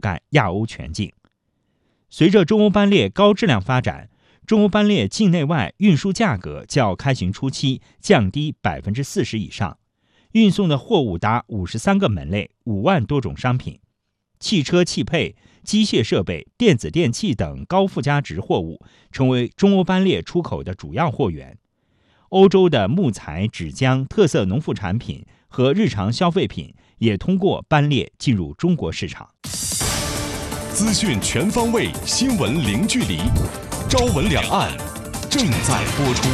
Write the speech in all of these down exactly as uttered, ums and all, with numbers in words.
盖亚欧全境。随着中欧班列高质量发展，中欧班列境内外运输价格较开行初期降低 百分之四十 以上，运送的货物达五十三个门类，五万多种商品，汽车汽配、机械设备、电子电器等高附加值货物成为中欧班列出口的主要货源。欧洲的木材、纸浆、特色农副产品和日常消费品也通过班列进入中国市场。 资讯全方位，新闻零距离。朝闻两岸正在播出。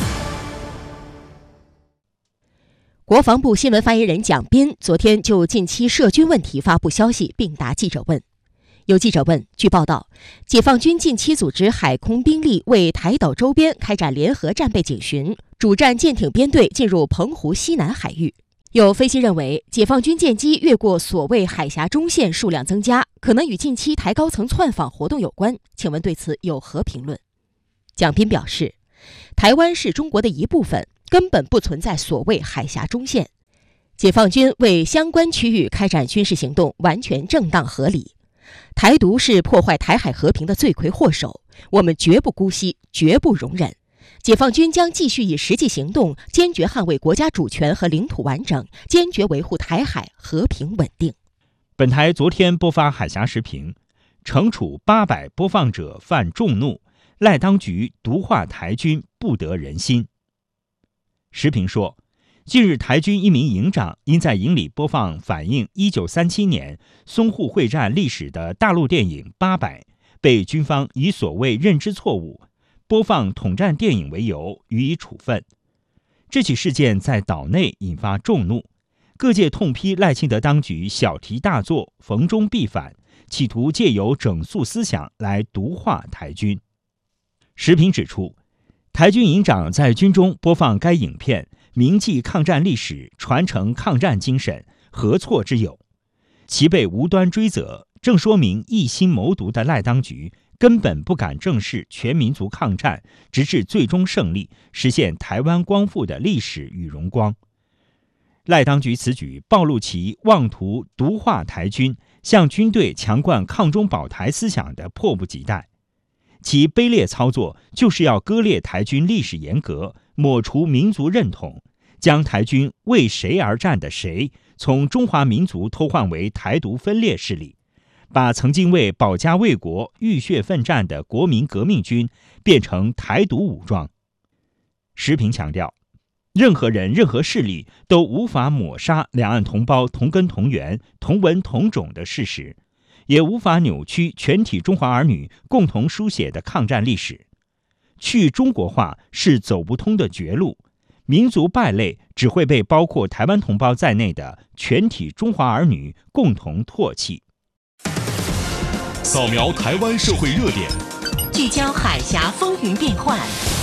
国防部新闻发言人蒋斌昨天就近期涉军问题发布消息，并答记者问。有记者问，据报道，解放军近期组织海空兵力为台岛周边开展联合战备警巡，主战舰艇编队进入澎湖西南海域。有分析认为，解放军舰机越过所谓海峡中线数量增加，可能与近期台高层窜访活动有关。请问对此有何评论？蒋斌表示，台湾是中国的一部分，根本不存在所谓海峡中线。解放军为相关区域开展军事行动完全正当合理。台独是破坏台海和平的罪魁祸首，我们绝不姑息，绝不容忍。解放军将继续以实际行动坚决捍卫国家主权和领土完整，坚决维护台海和平稳定。 本台昨天播发海峡时评，惩处八百播放者犯众怒，赖当局毒化台军不得人心。时评说，近日台军一名营长因在营里播放反映一九三七年淞沪会战历史的大陆电影《八百》，被军方以所谓认知错误播放统战电影为由予以处分。这起事件在岛内引发众怒，各界痛批赖清德当局小题大做，逢中必反，企图借由整肃思想来毒化台军。时评指出，台军营长在军中播放该影片，铭记抗战历史，传承抗战精神，何错之有？其被无端追责，正说明一心谋独的赖当局根本不敢正视全民族抗战，直至最终胜利，实现台湾光复的历史与荣光。赖当局此举暴露其妄图毒化台军，向军队强灌抗中保台思想的迫不及待。其卑劣操作就是要割裂台军历史沿革，抹除民族认同，将台军为谁而战的谁从中华民族偷换为台独分裂势力，把曾经为保家卫国浴血奋战的国民革命军变成台独武装。时评强调，任何人任何势力都无法抹杀两岸同胞同根同源同文同种的事实，也无法扭曲全体中华儿女共同书写的抗战历史。去中国化是走不通的绝路，民族败类只会被包括台湾同胞在内的全体中华儿女共同唾弃。 扫描台湾社会热点， 聚焦海峡风云变幻，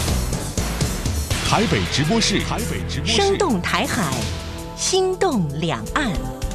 台北直播室，台北直播室， 生动台海，心动两岸。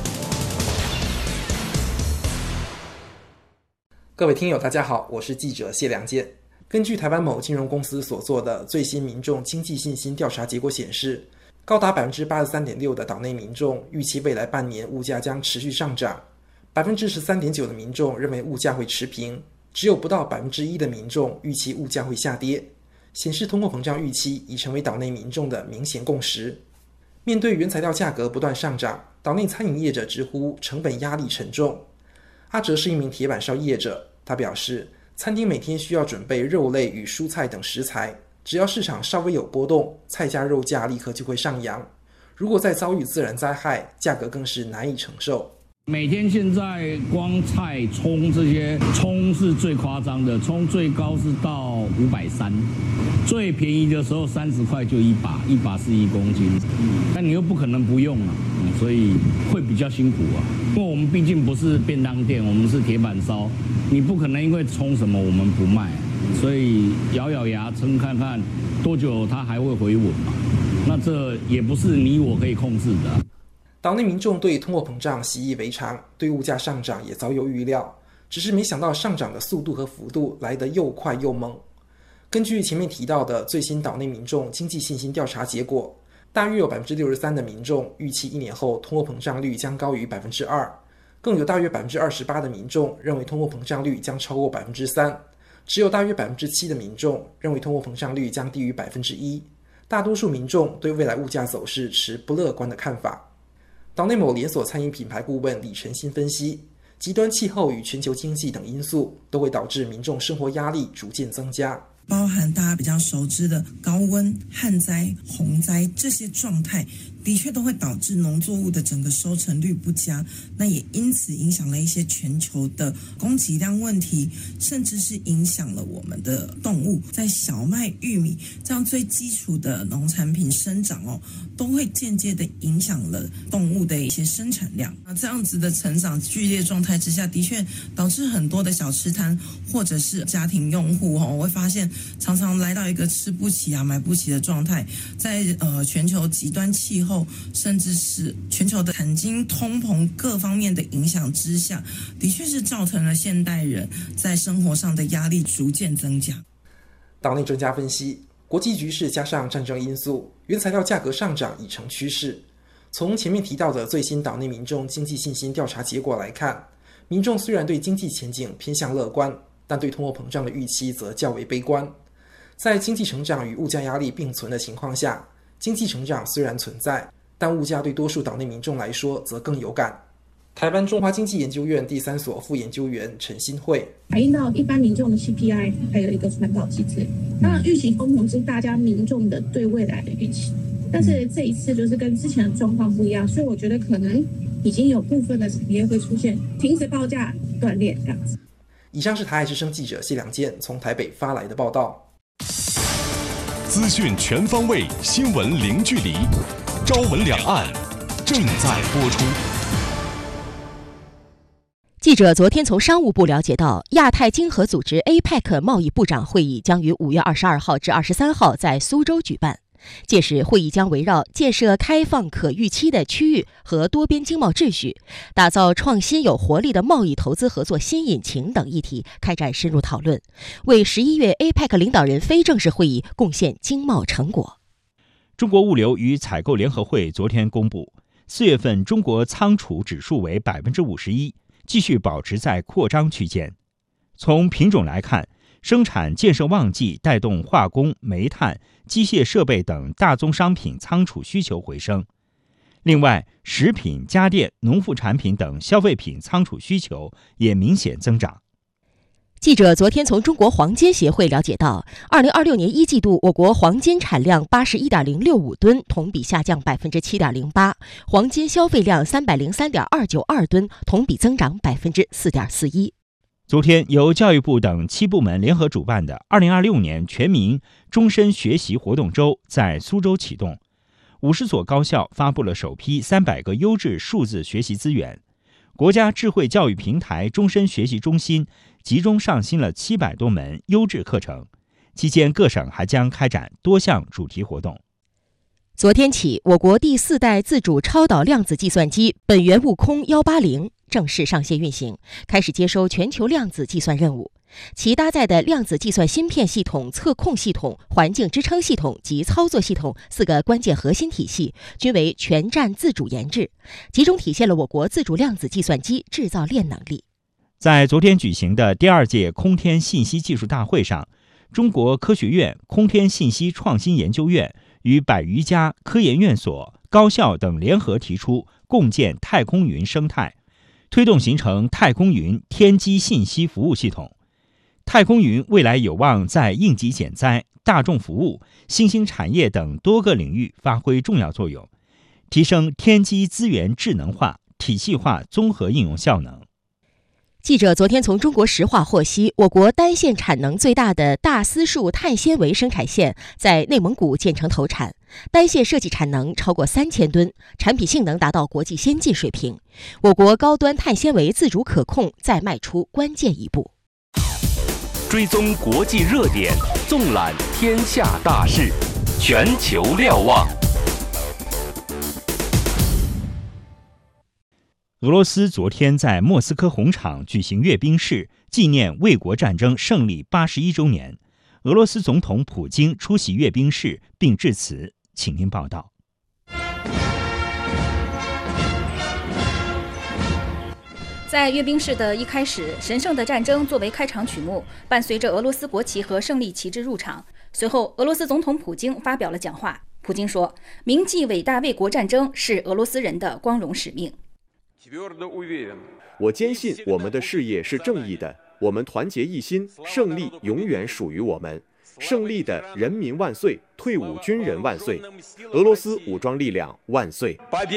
各位听友大家好，我是记者谢良健。根据台湾某金融公司所做的最新民众经济信心调查结果显示，高达 百分之八十三点六 的岛内民众预期未来半年物价将持续上涨， 百分之十三点九 的民众认为物价会持平，只有不到 百分之一 的民众预期物价会下跌，显示通货膨胀预期已成为岛内民众的明显共识。面对原材料价格不断上涨，岛内餐饮业者直呼成本压力沉重。阿哲是一名铁板烧业者，他表示，餐厅每天需要准备肉类与蔬菜等食材，只要市场稍微有波动，菜价肉价立刻就会上扬。如果再遭遇自然灾害，价格更是难以承受。 每天现在光菜、葱这些，葱是最夸张的，葱最高是到五百三，最便宜的时候三十块就一把，一把是一公斤，但你又不可能不用啊，所以会比较辛苦啊。因为我们毕竟不是便当店，我们是铁板烧，你不可能因为葱什么我们不卖，所以咬咬牙撑看看多久它还会回稳嘛。那这也不是你我可以控制的。 岛内民众对通货膨胀习以为常，对物价上涨也早有预料，只是没想到上涨的速度和幅度来得又快又猛。根据前面提到的最新岛内民众经济信心调查结果，大约有 百分之六十三 的民众预期一年后通货膨胀率将高于 百分之二， 更有大约 百分之二十八 的民众认为通货膨胀率将超过 百分之三， 只有大约 百分之七 的民众认为通货膨胀率将低于 百分之一， 大多数民众对未来物价走势持不乐观的看法。岛内某连锁餐饮品牌顾问李晨新分析，极端气候与全球经济等因素都会导致民众生活压力逐渐增加， 包含大家比较熟知的高温、旱灾、洪灾这些状态，的确都会导致农作物的整个收成率不佳，那也因此影响了一些全球的供给量问题，甚至是影响了我们的动物，在小麦、玉米这样最基础的农产品生长哦，都会间接的影响了动物的一些生产量。那这样子的成长剧烈状态之下，的确导致很多的小吃摊或者是家庭用户哦，我会发现常常来到一个吃不起啊、买不起的状态，在呃全球极端气候甚至是全球的产经通膨各方面的影响之下，的确是造成了现代人在生活上的压力逐渐增加。 岛内专家分析，国际局势加上战争因素，原材料价格上涨已成趋势。从前面提到的最新岛内民众经济信心调查结果来看，民众虽然对经济前景偏向乐观，但对通货膨胀的预期则较为悲观。在经济成长与物价压力并存的情况下，经济成长虽然存在，但物价对多数岛内民众来说则更有感。台湾中华经济研究院第三所副研究员陈新慧， 反映到一般民众的 C P I 还有一个传导机制。当然，预期通膨是大家民众的对未来的预期，但是这一次就是跟之前的状况不一样，所以我觉得可能已经有部分的产业会出现停止报价、断裂这样子。 以上是台海之声记者谢良健从台北发来的报道。 资讯全方位，新闻零距离。朝闻两岸正在播出。 记者昨天从商务部了解到，亚太经合组织 A P E C 贸易部长会议将于五月二十二号至二十三号在苏州举办。届时，会议将围绕建设开放可预期的区域和多边经贸秩序，打造创新有活力的贸易投资合作新引擎等议题开展深入讨论，为十一月 A P E C 领导人非正式会议贡献经贸成果。 中国物流与采购联合会昨天公布，四月份中国仓储指数为 百分之五十一， 继续保持在扩张区间。从品种来看，生产建设旺季带动化工、煤炭、机械设备等大宗商品仓储需求回升。另外，食品、家电、农副产品等消费品仓储需求也明显增长。 记者昨天从中国黄金协会了解到，二零二六年一季度我国黄金产量八十一点零六五吨，同比下降百分之七点零八；黄金消费量三百零三点二九二吨，同比增长百分之四点四一。 昨天，由教育部等七部门联合主办的二零二六年全民终身学习活动周在苏州启动，五十所高校发布了首批三百个优质数字学习资源。国家智慧教育平台终身学习中心集中上新了七百多门优质课程，期间各省还将开展多项主题活动。 昨天起，我国第四代自主超导量子计算机本源悟空一八零正式上线运行，开始接收全球量子计算任务。其搭载的量子计算芯片系统、测控系统、环境支撑系统及操作系统四个关键核心体系均为全站自主研制，集中体现了我国自主量子计算机制造链能力。 在昨天举行的第二届空天信息技术大会上，中国科学院空天信息创新研究院与百余家科研院所、高校等联合提出共建太空云生态，推动形成太空云天基信息服务系统。太空云未来有望在应急减灾、大众服务、新兴产业等多个领域发挥重要作用，提升天基资源智能化、体系化综合应用效能。 记者昨天从中国石化获悉，我国单线产能最大的大丝树碳纤维生产线在内蒙古建成投产，单线设计产能超过三千吨，产品性能达到国际先进水平。我国高端碳纤维自主可控再迈出关键一步。 追踪国际热点，纵览天下大事，全球瞭望。 俄罗斯昨天在莫斯科红场举行阅兵式，纪念卫国战争胜利八十一周年。俄罗斯总统普京出席阅兵式并致辞，请听报道。 在阅兵式的一开始，神圣的战争作为开场曲目，伴随着俄罗斯国旗和胜利旗帜入场。随后，俄罗斯总统普京发表了讲话。普京说：“铭记伟大卫国战争是俄罗斯人的光荣使命。” 我坚信我们的事业是正义的，我们团结一心，胜利永远属于我们。胜利的人民万岁！退伍军人万岁！俄罗斯武装力量万岁！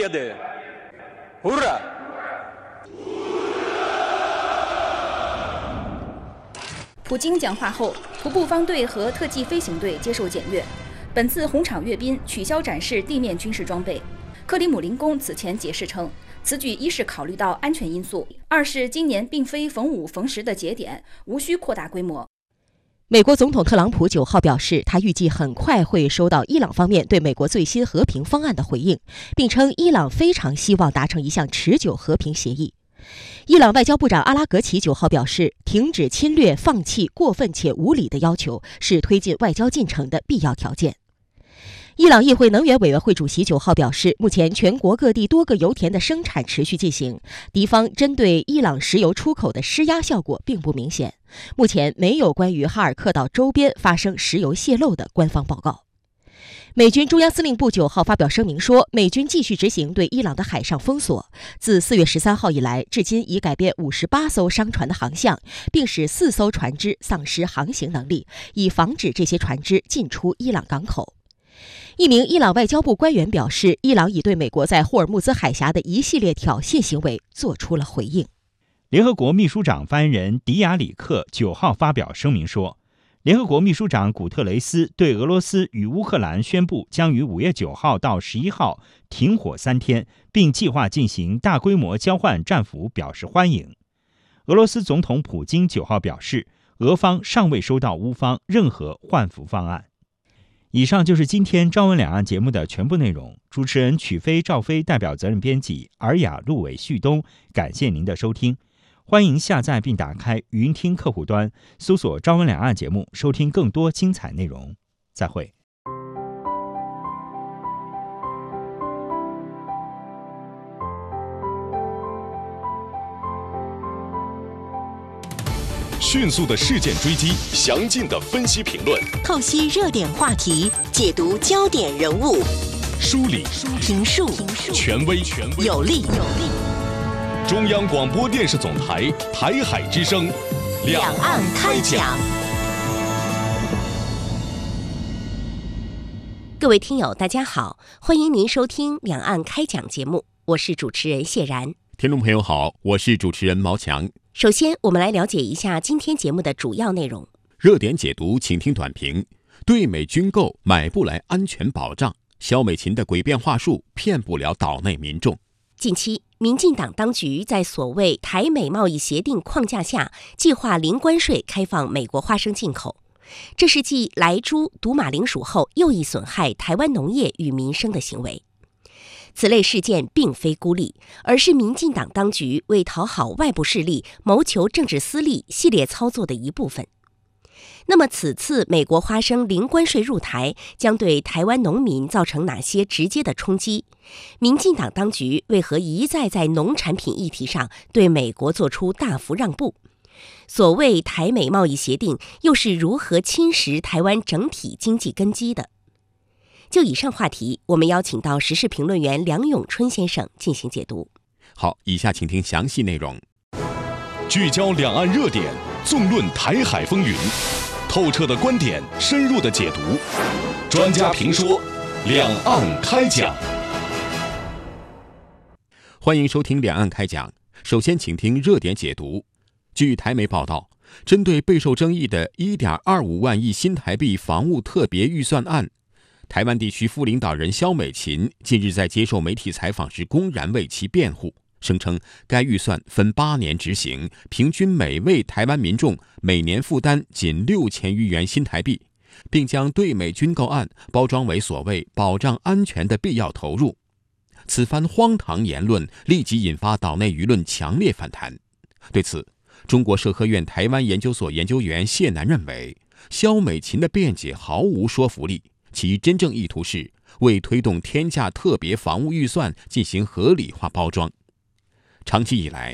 普京讲话后，徒步方队和特技飞行队接受检阅。本次红场阅兵取消展示地面军事装备。克里姆林宫此前解释称，此举一是考虑到安全因素，二是今年并非逢五逢十的节点，无需扩大规模。 美国总统特朗普九号表示，他预计很快会收到伊朗方面对美国最新和平方案的回应，并称伊朗非常希望达成一项持久和平协议。伊朗外交部长阿拉格齐九号表示，停止侵略、放弃过分且无理的要求是推进外交进程的必要条件。伊朗议会能源委员会主席九号表示，目前全国各地多个油田的生产持续进行，敌方针对伊朗石油出口的施压效果并不明显。目前没有关于哈尔克岛周边发生石油泄漏的官方报告。美军中央司令部九号发表声明说，美军继续执行对伊朗的海上封锁，自四月十三号以来，至今已改变五十八艘商船的航向，并使四艘船只丧失航行能力，以防止这些船只进出伊朗港口。一名伊朗外交部官员表示，伊朗已对美国在霍尔木兹海峡的一系列挑衅行为做出了回应。 联合国秘书长发言人迪亚里克九号发表声明说，联合国秘书长古特雷斯对俄罗斯与乌克兰宣布将于五月九号到十一号停火三天，并计划进行大规模交换战俘表示欢迎。俄罗斯总统普京九号表示，俄方尚未收到乌方任何换俘方案。以上就是今天朝闻两岸节目的全部内容。主持人曲飞、赵飞代表责任编辑尔雅、陆伟、旭东，感谢您的收听。欢迎下载并打开语音听客户端，搜索朝闻两岸节目，收听更多精彩内容。再会。 迅速的事件追击，详尽的分析评论， 透析热点话题，解读焦点人物， 梳理评述权威有力。 中央广播电视总台台海之声， 两岸开讲。各位听友，大家好，欢迎您收听《两岸开讲》节目，我是主持人谢然。 听众朋友好，我是主持人毛强。 首先，我们来了解一下今天节目的主要内容。 热点解读，请听短评：对美军购买不来安全保障，萧美琴的诡辩话术骗不了岛内民众。 近期，民进党当局在所谓台美贸易协定框架下，计划零关税开放美国花生进口，这是继莱猪、毒马铃薯后又一损害台湾农业与民生的行为。此类事件并非孤立，而是民进党当局为讨好外部势力、谋求政治私利系列操作的一部分。那么，此次美国花生零关税入台，将对台湾农民造成哪些直接的冲击？民进党当局为何一再在农产品议题上对美国做出大幅让步？所谓台美贸易协定又是如何侵蚀台湾整体经济根基的？就以上话题，我们邀请到时事评论员梁永春先生进行解读。 好，以下请听详细内容。 聚焦两岸热点，纵论台海风云，透彻的观点，深入的解读，专家评说，两岸开讲。 欢迎收听两岸开讲。首先，请听热点解读。据台媒报道，针对备受争议的 一点二五万亿新台币防务特别预算案，台湾地区副领导人萧美琴近日在接受媒体采访时公然为其辩护，声称该预算分八年执行，平均每位台湾民众每年负担仅六千余元新台币，并将对美军购案包装为所谓保障安全的必要投入。此番荒唐言论立即引发岛内舆论强烈反弹。对此，中国社科院台湾研究所研究员谢南认为，萧美琴的辩解毫无说服力，其真正意图是为推动天价特别防务预算进行合理化包装。长期以来，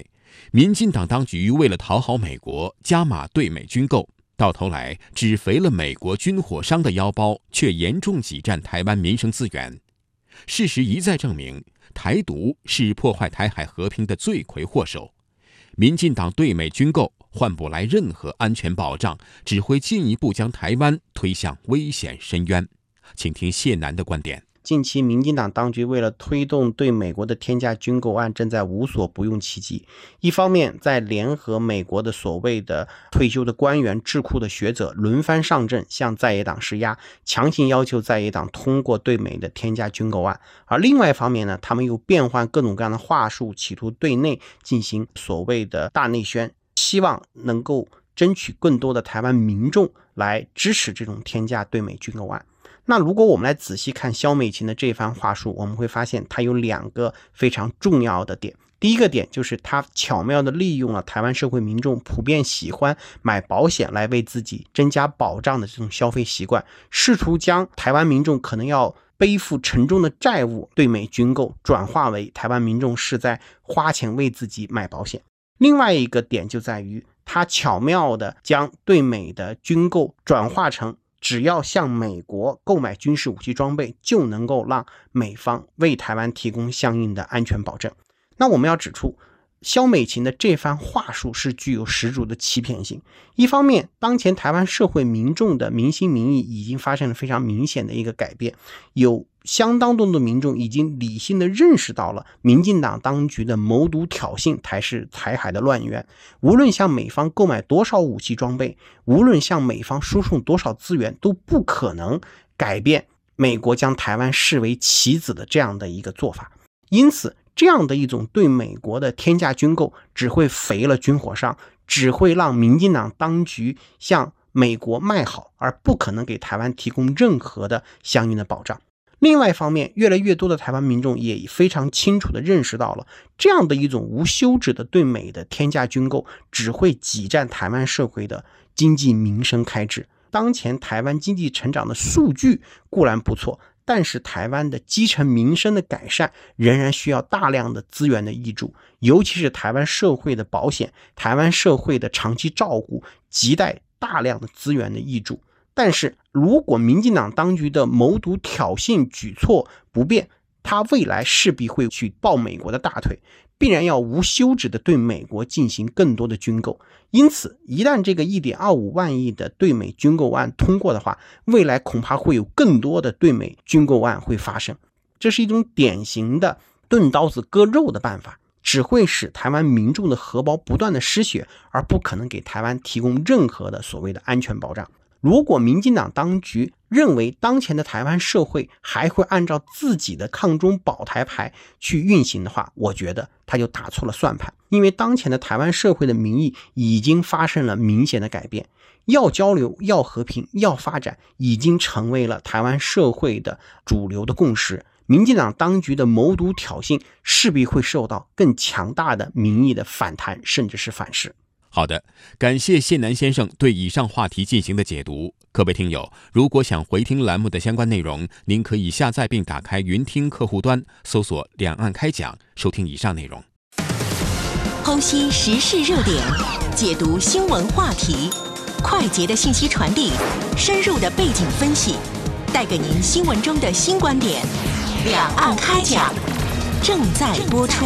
民进党当局为了讨好美国，加码对美军购，到头来只肥了美国军火商的腰包，却严重挤占台湾民生资源。事实一再证明，台独是破坏台海和平的罪魁祸首。民进党对美军购换不来任何安全保障，只会进一步将台湾推向危险深渊。请听谢楠的观点。 近期民进党当局为了推动对美国的天价军购案，正在无所不用其极。一方面在联合美国的所谓的退休的官员、智库的学者轮番上阵，向在野党施压，强行要求在野党通过对美的天价军购案。而另外一方面呢，他们又变换各种各样的话术，企图对内进行所谓的大内宣，希望能够争取更多的台湾民众来支持这种天价对美军购案。那如果我们来仔细看萧美琴的这番话术，我们会发现它有两个非常重要的点。第一个点就是他巧妙地利用了台湾社会民众普遍喜欢买保险来为自己增加保障的这种消费习惯，试图将台湾民众可能要背负沉重的债务对美军购转化为台湾民众是在花钱为自己买保险。另外一个点就在于他巧妙地将对美的军购转化成只要向美国购买军事武器装备，就能够让美方为台湾提供相应的安全保证。那我们要指出，萧美琴的这番话术是具有十足的欺骗性。一方面，当前台湾社会民众的民心民意已经发生了非常明显的一个改变，有相当多的民众已经理性的认识到了民进党当局的谋独挑衅才是台海的乱源。无论向美方购买多少武器装备，无论向美方输送多少资源，都不可能改变美国将台湾视为棋子的这样的一个做法。因此这样的一种对美国的天价军购只会肥了军火商，只会让民进党当局向美国卖好，而不可能给台湾提供任何的相应的保障。另外一方面，越来越多的台湾民众也非常清楚地认识到了，这样的一种无休止的对美的天价军购只会挤占台湾社会的经济民生开支。当前台湾经济成长的数据固然不错，但是台湾的基层民生的改善仍然需要大量的资源的挹注，尤其是台湾社会的保险、台湾社会的长期照顾亟待大量的资源的挹注。但是如果民进党当局的谋独挑衅举措不变，他未来势必会去抱美国的大腿，必然要无休止的对美国进行更多的军购。因此一旦这个 一点二五万亿的对美军购案通过的话，未来恐怕会有更多的对美军购案会发生。这是一种典型的钝刀子割肉的办法，只会使台湾民众的荷包不断的失血，而不可能给台湾提供任何的所谓的安全保障。如果民进党当局认为当前的台湾社会还会按照自己的抗中保台牌去运行的话，我觉得他就打错了算盘。因为当前的台湾社会的民意已经发生了明显的改变，要交流、要和平、要发展已经成为了台湾社会的主流的共识。民进党当局的谋独挑衅势必会受到更强大的民意的反弹，甚至是反噬。 好的，感谢谢楠先生对以上话题进行的解读。各位听友，如果想回听栏目的相关内容，您可以下载并打开云听客户端，搜索两岸开讲，收听以上内容。 剖析时事热点，解读新闻话题，快捷的信息传递，深入的背景分析，带给您新闻中的新观点。两岸开讲正在播出。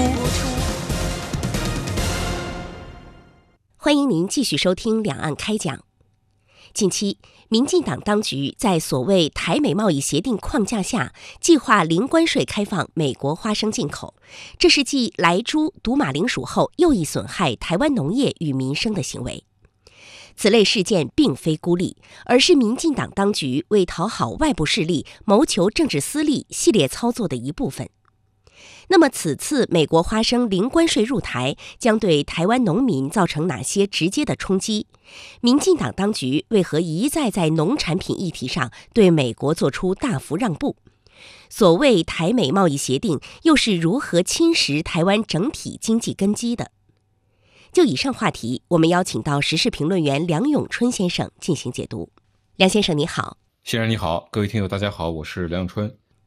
欢迎您继续收听两岸开讲。近期，民进党当局在所谓台美贸易协定框架下，计划零关税开放美国花生进口，这是继莱猪、毒马铃薯后又一损害台湾农业与民生的行为。此类事件并非孤立，而是民进党当局为讨好外部势力、谋求政治私利系列操作的一部分。那么此次美国花生零关税入台将对台湾农民造成哪些直接的冲击？民进党当局为何一再在农产品议题上对美国做出大幅让步？所谓台美贸易协定又是如何侵蚀台湾整体经济根基的？就以上话题，我们邀请到时事评论员梁永春先生进行解读。梁先生你好。 先生你好，各位听友大家好，我是梁永春。 嗯，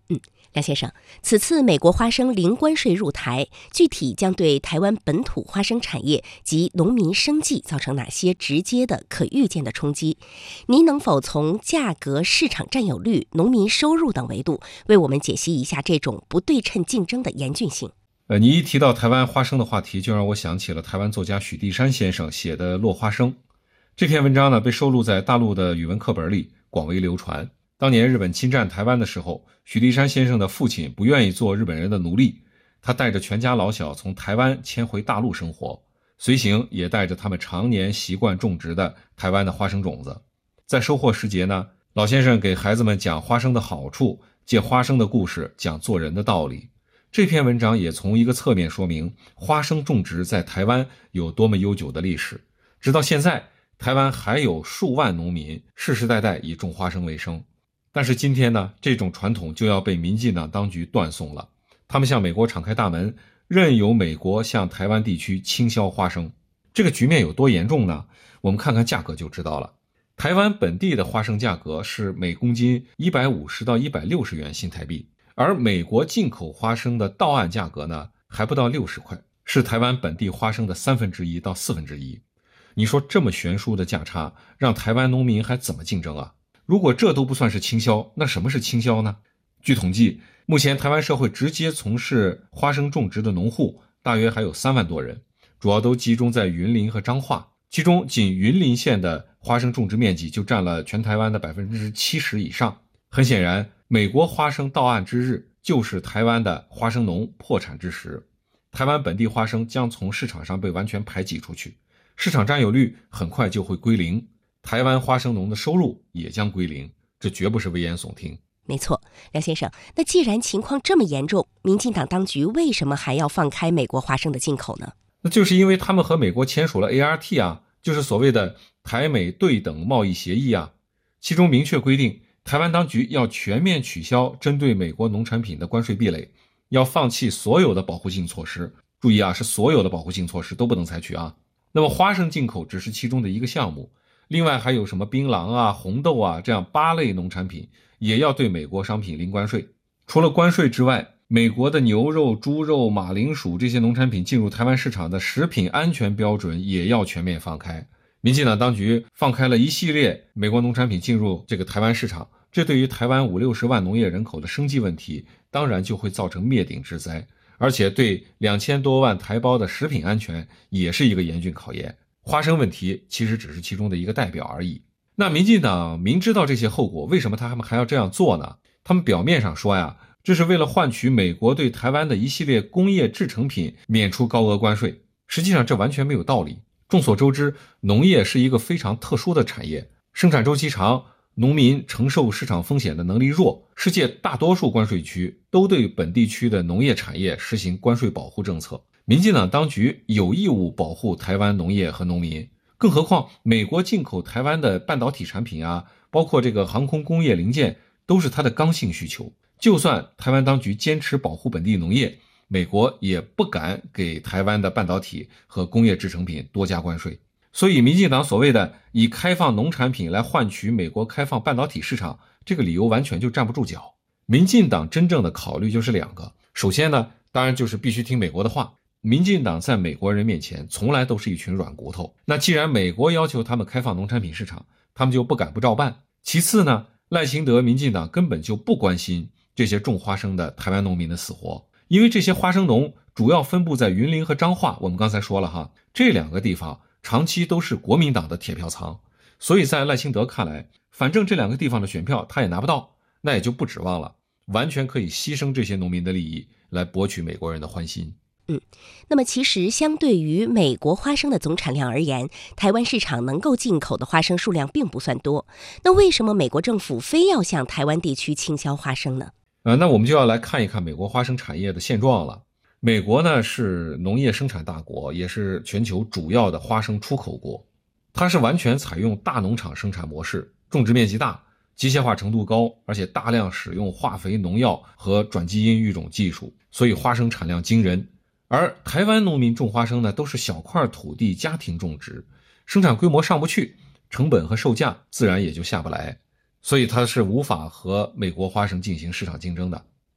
梁先生，此次美国花生零关税入台，具体将对台湾本土花生产业及农民生计造成哪些直接的可预见的冲击？您能否从价格、市场占有率、农民收入等维度为我们解析一下这种不对称竞争的严峻性？ 呃，你一提到台湾花生的话题，就让我想起了台湾作家许地山先生写的《落花生》。这篇文章呢，被收录在大陆的语文课本里，广为流传。当年日本侵占台湾的时候，许地山先生的父亲不愿意做日本人的奴隶，他带着全家老小从台湾迁回大陆生活，随行也带着他们常年习惯种植的台湾的花生种子。在收获时节呢，老先生给孩子们讲花生的好处，借花生的故事讲做人的道理。这篇文章也从一个侧面说明花生种植在台湾有多么悠久的历史。直到现在，台湾还有数万农民世世代代以种花生为生。但是今天呢，这种传统就要被民进党当局断送了。他们向美国敞开大门，任由美国向台湾地区倾销花生。这个局面有多严重呢？我们看看价格就知道了。台湾本地的花生价格是每公斤一百五十到一百六十元新台币，而美国进口花生的到岸价格呢，还不到六十块，是台湾本地花生的三分之一到四分之一。你说这么悬殊的价差，让台湾农民还怎么竞争啊？如果这都不算是倾销，那什么是倾销呢？据统计，目前台湾社会直接从事花生种植的农户大约还有三万多人，主要都集中在云林和彰化，其中仅云林县的花生种植面积就占了全台湾的 百分之七十 以上。很显然，美国花生到岸之日，就是台湾的花生农破产之时。台湾本地花生将从市场上被完全排挤出去，市场占有率很快就会归零，台湾花生农的收入也将归零，这绝不是危言耸听。 没错，梁先生，那既然情况这么严重，民进党当局为什么还要放开美国花生的进口呢？ 那就是因为他们和美国签署了 A R T 啊，就是所谓的台美对等贸易协议啊，其中明确规定，台湾当局要全面取消针对美国农产品的关税壁垒，要放弃所有的保护性措施。注意啊，是所有的保护性措施都不能采取啊。那么花生进口只是其中的一个项目，另外还有什么槟榔啊、红豆啊这样八类农产品也要对美国商品零关税。除了关税之外，美国的牛肉、猪肉、马铃薯这些农产品进入台湾市场的食品安全标准也要全面放开。民进党当局放开了一系列美国农产品进入这个台湾市场，这对于台湾五六十万农业人口的生计问题当然就会造成灭顶之灾，而且对两千多万台胞的食品安全也是一个严峻考验。花生问题其实只是其中的一个代表而已。那民进党明知道这些后果，为什么他们还要这样做呢？他们表面上说呀，这是为了换取美国对台湾的一系列工业制成品免除高额关税，实际上这完全没有道理。众所周知，农业是一个非常特殊的产业，生产周期长，农民承受市场风险的能力弱，世界大多数关税区都对本地区的农业产业实行关税保护政策。民进党当局有义务保护台湾农业和农民，更何况美国进口台湾的半导体产品啊，包括这个航空工业零件，都是它的刚性需求。就算台湾当局坚持保护本地农业，美国也不敢给台湾的半导体和工业制成品多加关税。所以民进党所谓的以开放农产品来换取美国开放半导体市场，这个理由完全就站不住脚。民进党真正的考虑就是两个，首先呢，当然就是必须听美国的话。民进党在美国人面前从来都是一群软骨头，那既然美国要求他们开放农产品市场，他们就不敢不照办。其次呢，赖清德民进党根本就不关心这些种花生的台湾农民的死活，因为这些花生农主要分布在云林和彰化，我们刚才说了哈，这两个地方长期都是国民党的铁票仓，所以在赖清德看来，反正这两个地方的选票他也拿不到，那也就不指望了，完全可以牺牲这些农民的利益来博取美国人的欢心。 嗯，那么其实相对于美国花生的总产量而言，台湾市场能够进口的花生数量并不算多。那为什么美国政府非要向台湾地区倾销花生呢？ 呃，那我们就要来看一看美国花生产业的现状了。美国呢是农业生产大国，也是全球主要的花生出口国。它是完全采用大农场生产模式，种植面积大，机械化程度高，而且大量使用化肥、农药和转基因育种技术，所以花生产量惊人。而台湾农民种花生呢，都是小块土地家庭种植，生产规模上不去，成本和售价自然也就下不来，所以它是无法和美国花生进行市场竞争的。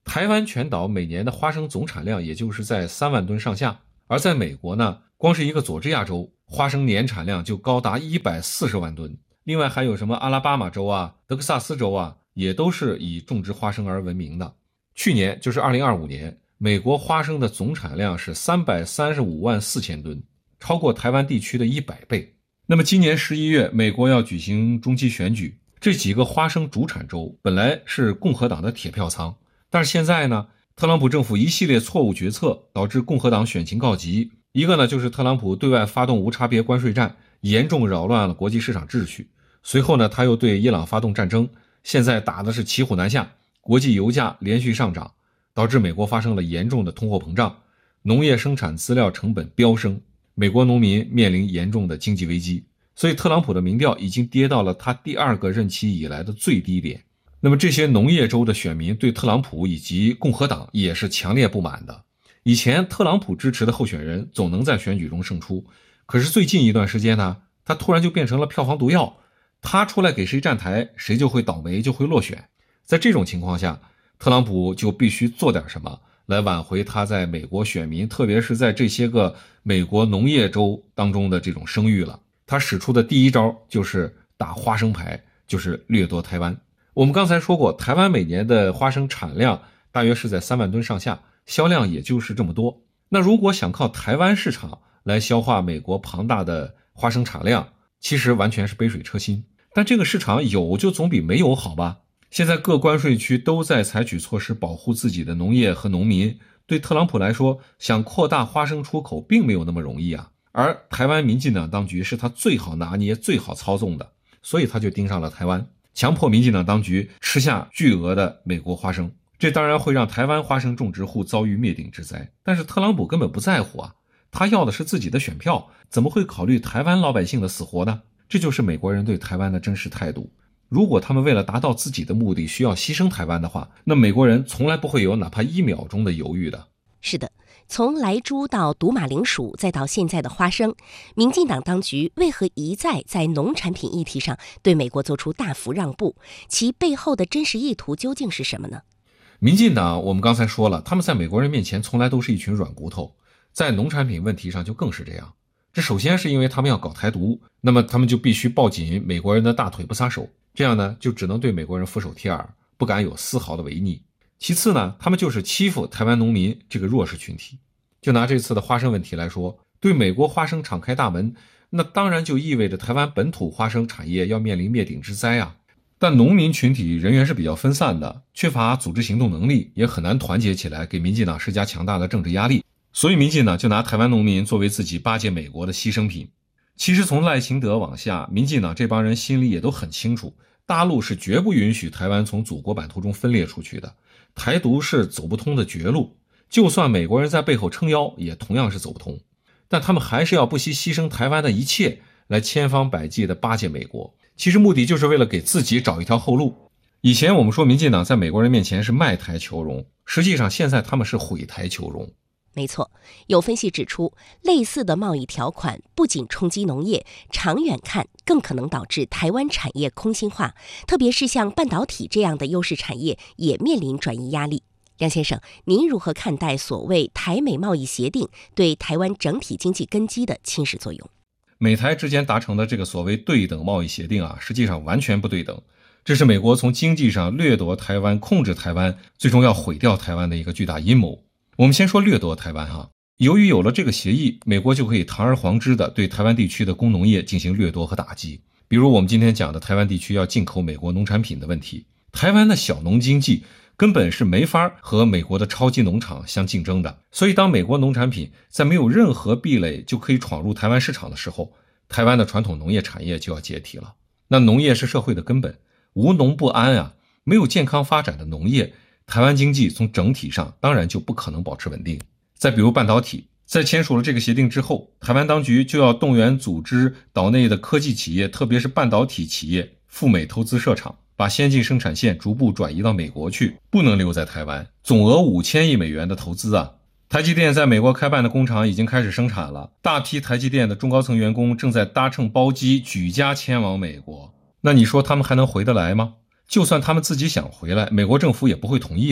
台湾全岛每年的花生总产量也就是在三万吨上下，而在美国呢，光是一个佐治亚州花生年产量就高达一百四十万吨。另外还有什么阿拉巴马州啊、德克萨斯州啊，也都是以种植花生而闻名的。去年就是二零二五年，美国花生的总产量是三百三十五万四千吨，超过台湾地区的一百倍。那么今年十一月，美国要举行中期选举，这几个花生主产州本来是共和党的铁票仓，但是现在呢，特朗普政府一系列错误决策导致共和党选情告急。一个呢，就是特朗普对外发动无差别关税战，严重扰乱了国际市场秩序。随后呢，他又对伊朗发动战争，现在打的是骑虎难下，国际油价连续上涨，导致美国发生了严重的通货膨胀，农业生产资料成本飙升，美国农民面临严重的经济危机。所以特朗普的民调已经跌到了他第二个任期以来的最低点。那么这些农业州的选民对特朗普以及共和党也是强烈不满的。以前特朗普支持的候选人总能在选举中胜出，可是最近一段时间呢，他突然就变成了票房毒药，他出来给谁站台，谁就会倒霉，就会落选。在这种情况下，特朗普就必须做点什么来挽回他在美国选民，特别是在这些个美国农业州当中的这种声誉了。他使出的第一招就是打花生牌，就是掠夺台湾。我们刚才说过，台湾每年的花生产量大约是在三万吨上下，销量也就是这么多。那如果想靠台湾市场来消化美国庞大的花生产量，其实完全是杯水车薪。但这个市场有就总比没有好吧？现在各关税区都在采取措施保护自己的农业和农民，对特朗普来说，想扩大花生出口并没有那么容易啊。而台湾民进党当局是他最好拿捏、最好操纵的，所以他就盯上了台湾，强迫民进党当局吃下巨额的美国花生。这当然会让台湾花生种植户遭遇灭顶之灾，但是特朗普根本不在乎啊，他要的是自己的选票，怎么会考虑台湾老百姓的死活呢？这就是美国人对台湾的真实态度。如果他们为了达到自己的目的需要牺牲台湾的话，那美国人从来不会有哪怕一秒钟的犹豫的。 是的，从莱猪到毒马铃薯，再到现在的花生，民进党当局为何一再在农产品议题上对美国做出大幅让步？其背后的真实意图究竟是什么呢？ 民进党我们刚才说了，他们在美国人面前从来都是一群软骨头，在农产品问题上就更是这样。这首先是因为他们要搞台独，那么他们就必须抱紧美国人的大腿不撒手，这样呢就只能对美国人俯首帖耳，不敢有丝毫的违逆。其次呢，他们就是欺负台湾农民这个弱势群体。就拿这次的花生问题来说，对美国花生敞开大门，那当然就意味着台湾本土花生产业要面临灭顶之灾啊。但农民群体人员是比较分散的，缺乏组织行动能力，也很难团结起来给民进党施加强大的政治压力。所以民进党就拿台湾农民作为自己巴结美国的牺牲品。其实从赖清德往下，民进党这帮人心里也都很清楚，大陆是绝不允许台湾从祖国版图中分裂出去的，台独是走不通的绝路，就算美国人在背后撑腰，也同样是走不通。但他们还是要不惜牺牲台湾的一切，来千方百计地巴结美国，其实目的就是为了给自己找一条后路。以前我们说民进党在美国人面前是卖台求荣，实际上现在他们是毁台求荣。 没错，有分析指出，类似的贸易条款不仅冲击农业，长远看更可能导致台湾产业空心化，特别是像半导体这样的优势产业也面临转移压力。梁先生，您如何看待所谓台美贸易协定对台湾整体经济根基的侵蚀作用？ 美台之间达成的这个所谓对等贸易协定啊，实际上完全不对等，这是美国从经济上掠夺台湾、控制台湾，最终要毁掉台湾的一个巨大阴谋。我们先说掠夺台湾哈，由于有了这个协议，美国就可以堂而皇之的对台湾地区的工农业进行掠夺和打击。比如我们今天讲的台湾地区要进口美国农产品的问题，台湾的小农经济根本是没法和美国的超级农场相竞争的，所以当美国农产品在没有任何壁垒就可以闯入台湾市场的时候，台湾的传统农业产业就要解体了。那农业是社会的根本，无农不安啊，没有健康发展的农业，台湾经济从整体上当然就不可能保持稳定。再比如半导体，在签署了这个协定之后，台湾当局就要动员组织岛内的科技企业，特别是半导体企业赴美投资设厂，把先进生产线逐步转移到美国去，不能留在台湾。总额五千亿美元的投资啊！台积电在美国开办的工厂已经开始生产了，大批台积电的中高层员工正在搭乘包机举家迁往美国。那你说他们还能回得来吗？就算他们自己想回来，美国政府也不会同意的。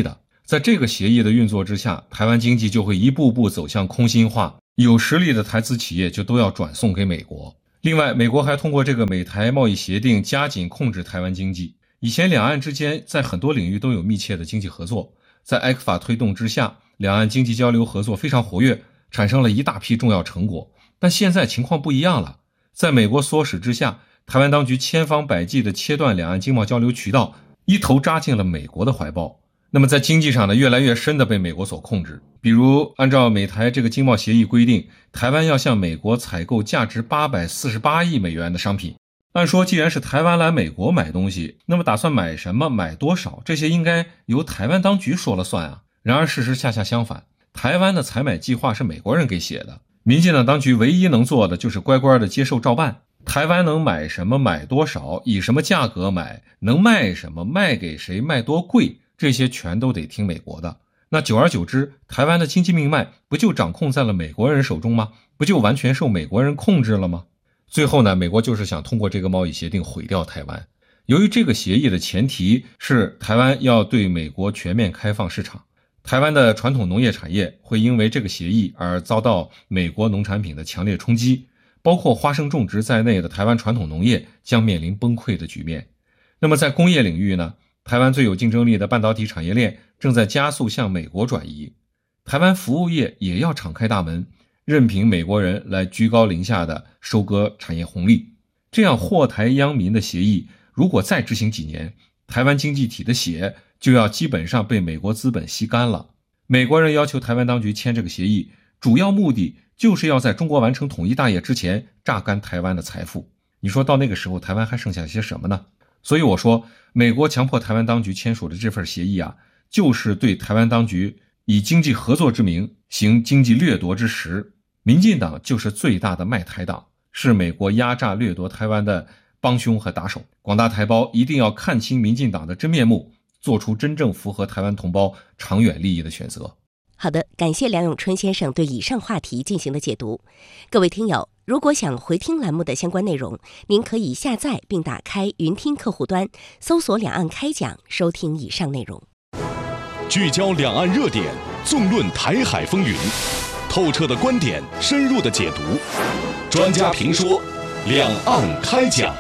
在这个协议的运作之下，台湾经济就会一步步走向空心化，有实力的台资企业就都要转送给美国。另外，美国还通过这个美台贸易协定加紧控制台湾经济。以前两岸之间在很多领域都有密切的经济合作，在埃克法推动之下，两岸经济交流合作非常活跃，产生了一大批重要成果。但现在情况不一样了，在美国唆使之下，台湾当局千方百计地切断两岸经贸交流渠道，一头扎进了美国的怀抱。那么在经济上呢，越来越深地被美国所控制。比如按照美台这个经贸协议规定，台湾要向美国采购价值八百四十八亿美元的商品。按说既然是台湾来美国买东西，那么打算买什么买多少，这些应该由台湾当局说了算啊。然而事实恰恰相反，台湾的采买计划是美国人给写的，民进党当局唯一能做的就是乖乖的接受照办。台湾能买什么买多少，以什么价格买，能卖什么卖给谁卖多贵，这些全都得听美国的。那久而久之，台湾的经济命脉不就掌控在了美国人手中吗？不就完全受美国人控制了吗？最后呢，美国就是想通过这个贸易协定毁掉台湾。由于这个协议的前提是台湾要对美国全面开放市场，台湾的传统农业产业会因为这个协议而遭到美国农产品的强烈冲击，包括花生种植在内的台湾传统农业将面临崩溃的局面。那么在工业领域呢，台湾最有竞争力的半导体产业链正在加速向美国转移，台湾服务业也要敞开大门，任凭美国人来居高临下的收割产业红利。这样祸台殃民的协议如果再执行几年，台湾经济体的血就要基本上被美国资本吸干了。美国人要求台湾当局签这个协议，主要目的就是要在中国完成统一大业之前榨干台湾的财富。你说到那个时候台湾还剩下些什么呢？所以我说，美国强迫台湾当局签署的这份协议啊，就是对台湾当局以经济合作之名行经济掠夺之实。民进党就是最大的卖台党，是美国压榨掠夺台湾的帮凶和打手。广大台胞一定要看清民进党的真面目，做出真正符合台湾同胞长远利益的选择。 好的，感谢梁永春先生对以上话题进行的解读。各位听友，如果想回听栏目的相关内容，您可以下载并打开云听客户端，搜索两岸开讲，收听以上内容。 聚焦两岸热点，纵论台海风云，透彻的观点，深入的解读，专家评说，两岸开讲。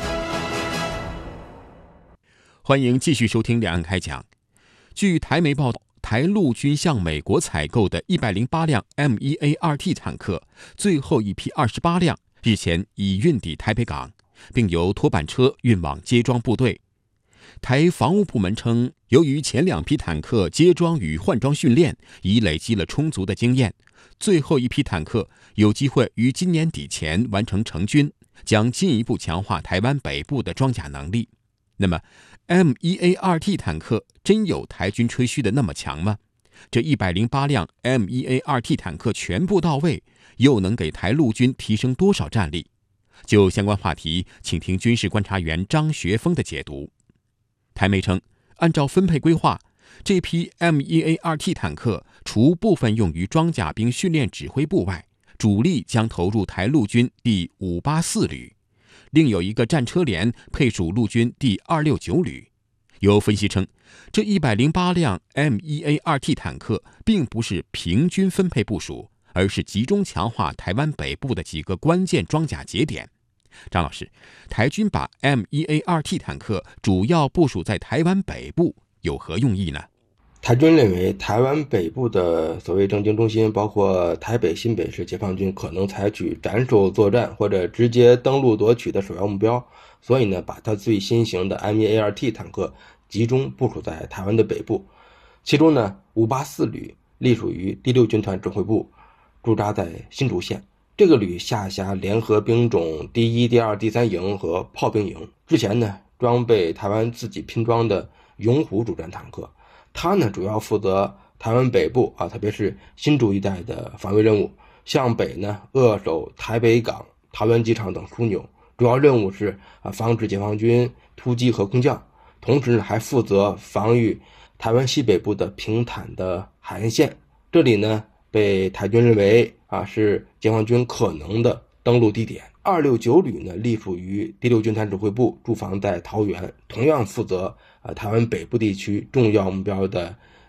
欢迎继续收听两岸开讲。据台媒报道，台陆军向美国采购的一百零八辆 M 一 A 二 T 坦克，最后一批二十八辆日前已运抵台北港，并由拖板车运往接装部队。台防务部门称，由于前两批坦克接装与换装训练已累积了充足的经验，最后一批坦克有机会于今年底前完成成军，将进一步强化台湾北部的装甲能力。那么 M 一 A 二 T 坦克真有台军吹嘘的那么强吗？这一百零八辆 M 一 A 二 T 坦克全部到位，又能给台陆军提升多少战力？就相关话题，请听军事观察员张学峰的解读。台媒称，按照分配规划，这批 M 一 A 二 T 坦克除部分用于装甲兵训练指挥部外，主力将投入台陆军第五八四旅，另有一个战车连配属陆军第二六九旅。有分析称，这一百零八辆 M 一 A 二 T 坦克并不是平均分配部署，而是集中强化台湾北部的几个关键装甲节点。张老师，台军把 M 一 A 二 T 坦克主要部署在台湾北部，有何用意呢？ 台军认为，台湾北部的所谓政经中心，包括台北、新北市解放军可能采取斩首作战或者直接登陆夺取的首要目标，所以呢，把它最新型的 M 一 A 二 T 坦克集中部署在台湾的北部。其中呢，五八四旅隶属于第六军团指挥部，驻扎在新竹县。这个旅下辖联合兵种第一、第二、第三营和炮兵营。之前呢，装备台湾自己拼装的勇虎主战坦克。它呢，主要负责台湾北部啊，特别是新竹一带的防卫任务。向北呢，扼守台北港、桃园机场等枢纽，主要任务是啊，防止解放军突击和空降。同时呢，还负责防御台湾西北部的平坦的海岸线。这里呢，被台军认为啊是解放军可能的登陆地点。二六九旅呢，隶属于第六军团指挥部，驻防在桃园，同样负责啊台湾北部地区重要目标的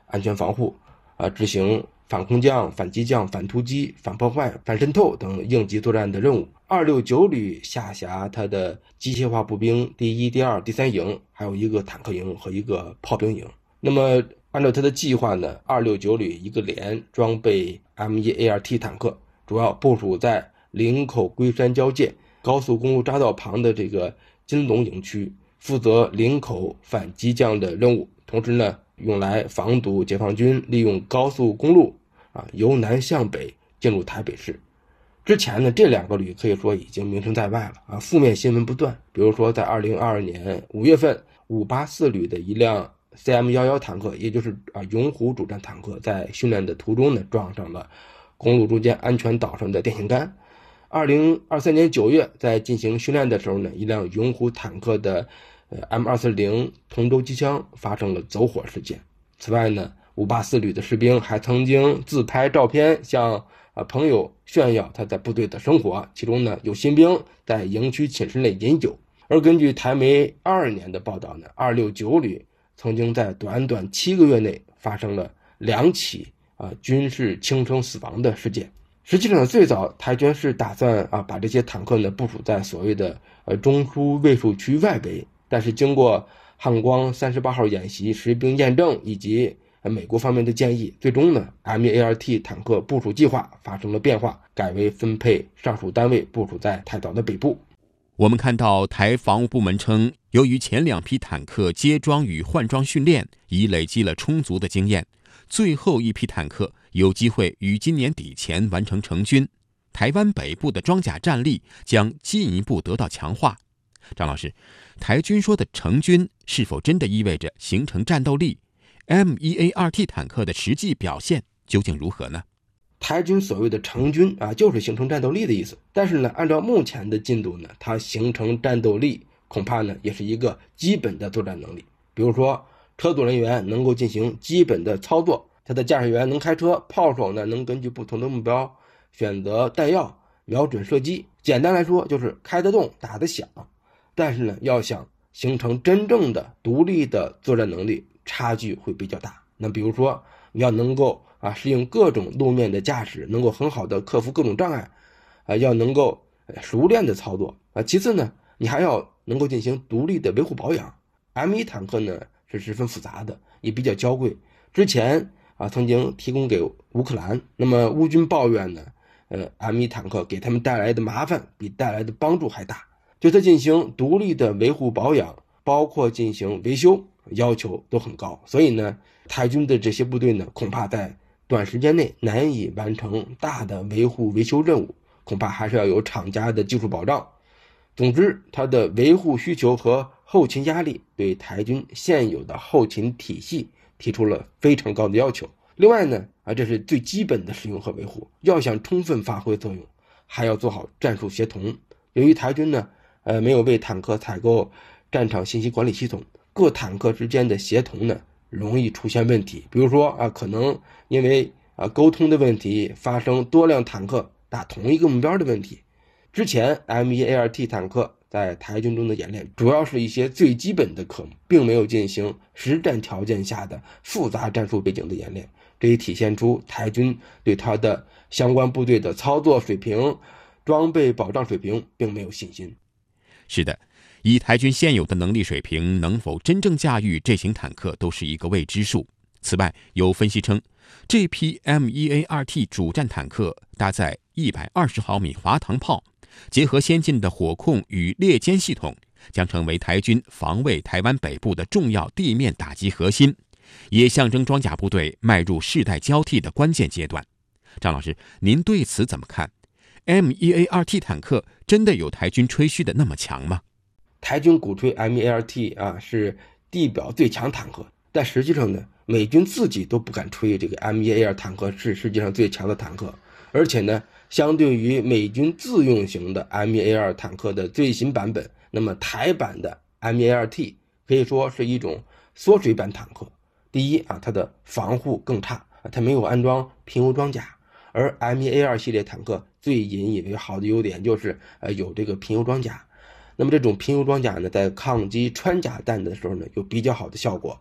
安全防护，啊，执行反空降、反机降、反突击、反破坏、反渗透等应急作战的任务。二六九旅下辖它的机械化步兵第一、第二、第三营，还有一个坦克营和一个炮兵营。那么按照它的计划呢，二六九旅一个连装备 M 一 A R T 坦克，主要部署在林口龟山交界高速公路匝道旁的这个金龙营区，负责林口反机降的任务，同时呢，用来防堵解放军利用高速公路啊由南向北进入台北市。之前呢，这两个旅可以说已经名声在外了啊，负面新闻不断。比如说，在二零二二年五月份，五八四旅的一辆 C M 一一 坦克，也就是啊永虎主战坦克，在训练的途中呢，撞上了公路中间安全岛上的电线杆。二零二三年九月，在进行训练的时候呢，一辆永虎坦克的呃 M 二四零同舟机枪发生了走火事件。此外呢，五八四旅的士兵还曾经自拍照片向啊朋友炫耀他在部队的生活，其中呢有新兵在营区寝室内饮酒。而根据台媒二二年的报道呢，二六九旅曾经在短短七个月内发生了两起啊军事轻生死亡的事件。实际上，最早台军是打算啊把这些坦克呢部署在所谓的呃中枢卫戍区外围，但是经过汉光三十八号演习实兵验证以及美国方面的建议，最终呢 M 一 A R T 坦克部署计划发生了变化，改为分配上述单位部署在台岛的北部。 我们看到台防务部门称，由于前两批坦克接装与换装训练已累积了充足的经验，最后一批坦克有机会于今年底前完成成军，台湾北部的装甲战力将进一步得到强化。张老师，台军说的成军是否真的意味着形成战斗力？ M 一 A R T 坦克的实际表现究竟如何呢？ 台军所谓的成军啊，就是形成战斗力的意思。但是呢，按照目前的进度呢，它形成战斗力恐怕呢也是一个基本的作战能力。比如说，车组人员能够进行基本的操作，他的驾驶员能开车，炮手呢能根据不同的目标选择弹药，瞄准射击。简单来说，就是开得动，打得响。但是呢，要想形成真正的独立的作战能力，差距会比较大。那比如说，你要能够啊适应各种路面的驾驶，能够很好的克服各种障碍，啊要能够熟练的操作啊。其次呢，你还要能够进行独立的维护保养。M 一 坦克呢是十分复杂的，也比较娇贵。之前啊曾经提供给乌克兰，那么乌军抱怨呢，呃 M 一 坦克给他们带来的麻烦比带来的帮助还大。对它进行独立的维护保养，包括进行维修，要求都很高。所以呢，台军的这些部队呢，恐怕在短时间内难以完成大的维护维修任务，恐怕还是要有厂家的技术保障。总之，它的维护需求和后勤压力对台军现有的后勤体系提出了非常高的要求。另外呢，啊，这是最基本的使用和维护，要想充分发挥作用，还要做好战术协同。由于台军呢，呃，没有为坦克采购战场信息管理系统，各坦克之间的协同呢，容易出现问题。比如说啊，可能因为啊沟通的问题，发生多辆坦克打同一个目标的问题。之前 M 一 A R T 坦克在台军中的演练，主要是一些最基本的科目，并没有进行实战条件下的复杂战术背景的演练。这也体现出台军对他的相关部队的操作水平、装备保障水平并没有信心。 是的，以台军现有的能力水平，能否真正驾驭这型坦克都是一个未知数。此外，有分析称，这批 M 一 A R T 主战坦克搭载一百二十毫米滑膛炮，结合先进的火控与猎歼系统，将成为台军防卫台湾北部的重要地面打击核心，也象征装甲部队迈入世代交替的关键阶段。张老师，您对此怎么看？ M 一 A R T 坦克真的有台军吹嘘的那么强吗？ 台军鼓吹 M 一 A R T 啊是地表最强坦克，但实际上呢，美军自己都不敢吹这个 M 一 A R 坦克是世界上最强的坦克。而且呢，相对于美军自用型的 M 一 A R 坦克的最新版本，那么台版的 M 一 A R T 可以说是一种缩水版坦克。第一啊，它的防护更差，它没有安装平油装甲。而 M 一 A R 系列坦克最引以为豪的优点就是呃有这个平油装甲。那么这种平油装甲呢，在抗击穿甲弹的时候呢，有比较好的效果。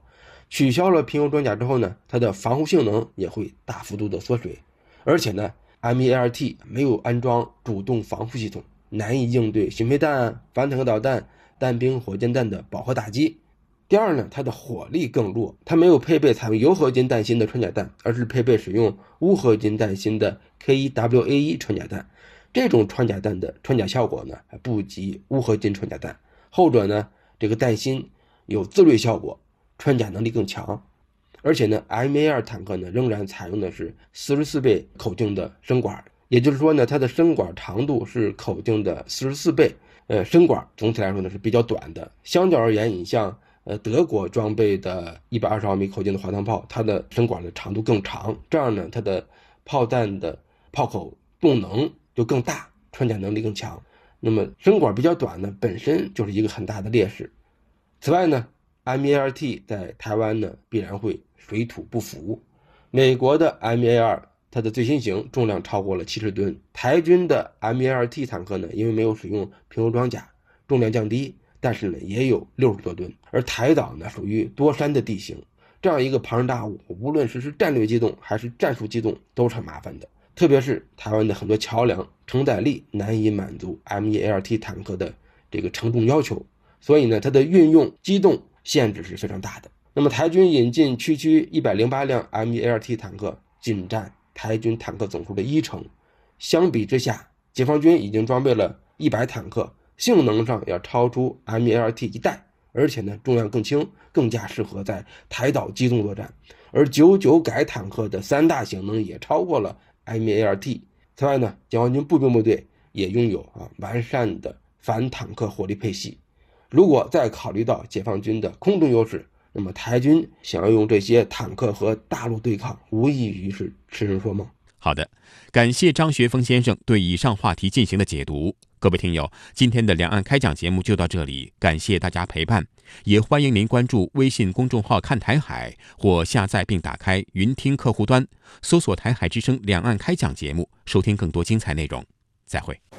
取消了平油装甲之后呢，它的防护性能也会大幅度的缩水。而且呢 M E A R T 没有安装主动防护系统，难以应对巡飞弹、反坦克导弹、弹兵火箭弹的饱和打击。第二呢，它的火力更弱，它没有配备采用铀合金弹芯的穿甲弹，而是配备使用钨合金弹芯的 K 一 W A 一 穿甲弹。这种穿甲弹的穿甲效果呢，还不及钨合金穿甲弹，后者呢，这个弹芯有自锐效果，穿甲能力更强。而且呢 M A 二 坦克呢，仍然采用的是四十四倍口径的身管，也就是说呢，它的身管长度是口径的四十四倍，呃，身管总体来说呢是比较短的。相较而言，你像呃，德国装备的一百二十毫米口径的滑膛炮，它的身管的长度更长，这样呢，它的炮弹的炮口动能就更大，穿甲能力更强。那么身管比较短呢，本身就是一个很大的劣势。此外呢 M E A R T 在台湾呢必然会水土不服。美国的 M E A 二 它的最新型重量超过了七十吨，台军的 M E A R T 坦克呢，因为没有使用平油装甲，重量降低，但是呢也有六十多吨。而台岛呢属于多山的地形，这样一个庞然大物，无论是是战略机动还是战术机动都是很麻烦的。特别是台湾的很多桥梁承载力难以满足 M E A R T 坦克的这个承重要求，所以呢它的运用机动限制是非常大的。那么台军引进区区一百零八辆 M E A R T 坦克，仅占台军坦克总数的一成。相比之下，解放军已经装备了一百坦克，性能上要超出 M E A R T 一代，而且呢重量更轻，更加适合在台岛机动作战。而九九改坦克的三大性能也超过了 M E A R T。 此外呢，解放军步兵部队也拥有啊完善的反坦克火力配系。如果再考虑到解放军的空中优势，那么台军想要用这些坦克和大陆对抗，无异于是痴人说梦。 好的，感谢张学峰先生对以上话题进行的解读。各位听友，今天的两岸开讲节目就到这里，感谢大家陪伴，也欢迎您关注微信公众号看台海，或下载并打开云听客户端，搜索台海之声两岸开讲节目，收听更多精彩内容。再会。